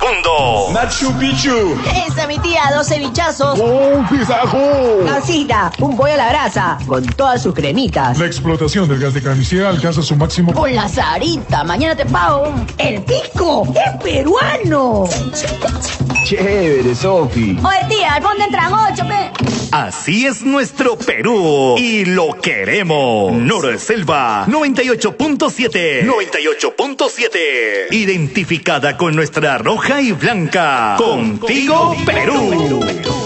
mundo. Machu Picchu. Esa mi tía, 2 cevichazos. Un pizajo. Casita, un pollo a la brasa, con todas sus cremitas. La explotación del gas de carnicería alcanza su máximo. Con la Sarita, mañana te pago. ¡El pisco es peruano! Chévere, Sofi. Oye, tía, ¿dónde entran 8, pe? Así es nuestro Perú y lo queremos. Noroselva 98.7. 98.7. Identificada con nuestra roja y blanca. Contigo, Perú.